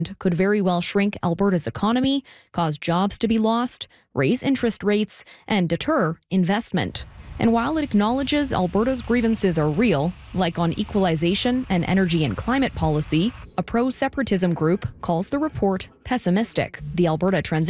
could very well shrink Alberta's economy, cause jobs to be lost, raise interest rates, and deter investment. And while it acknowledges Alberta's grievances are real, like on equalization and energy and climate policy, a pro-separatism group calls the report pessimistic. The Alberta Transition